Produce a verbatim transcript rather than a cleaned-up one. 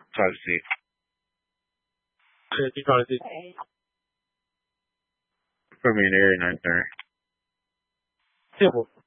Type C. You trying to see? Put me in the area nine thirty. Simple.